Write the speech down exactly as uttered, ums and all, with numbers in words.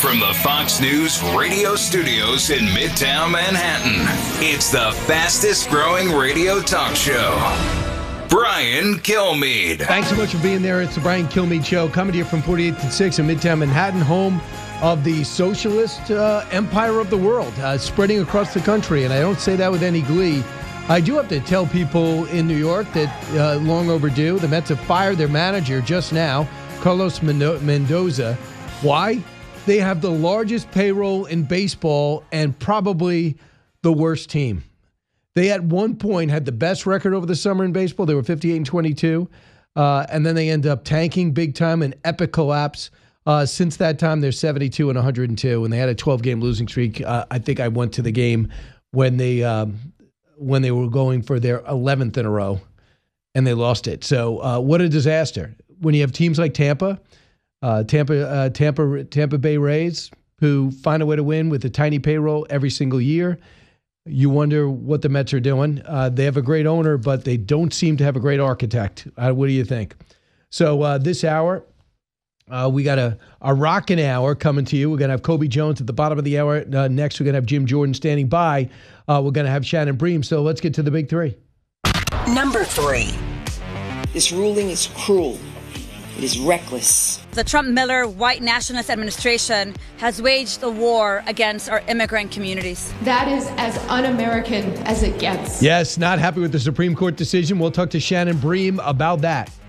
From the Fox News radio studios in Midtown Manhattan, it's the fastest growing radio talk show. Brian Kilmeade. Thanks so much for being there. It's the Brian Kilmeade Show, coming to you from forty-eighth and sixth in Midtown Manhattan, home of the socialist uh, empire of the world, uh, spreading across the country. And I don't say that with any glee. I do have to tell people in New York that uh, long overdue. The Mets have fired their manager just now, Carlos Mendoza. Why? They have the largest payroll in baseball and probably the worst team. They at one point had the best record over the summer in baseball. They were fifty-eight and twenty-two. Uh, and then they end up tanking big time, an epic collapse. Uh, since that time, they're seventy-two and one hundred two, and they had a twelve-game losing streak. Uh, I think I went to the game when they um, when they were going for their eleventh in a row, and they lost it. So uh, what a disaster. When you have teams like Tampa, Uh, Tampa, uh, Tampa, Tampa Bay Rays, who find a way to win with a tiny payroll every single year. You wonder what the Mets are doing. Uh, they have a great owner, but they don't seem to have a great architect. Uh, what do you think? So uh, this hour, uh, we got a, a rockin' hour coming to you. We're going to have Kobe Jones at the bottom of the hour. Uh, next, we're going to have Jim Jordan standing by. Uh, we're going to have Shannon Bream. So let's get to the big three. Number three. This ruling is cruel. It is reckless. The Trump-Miller white nationalist administration has waged a war against our immigrant communities. That is as un-American as it gets. Yes, not happy with the Supreme Court decision. We'll talk to Shannon Bream about that.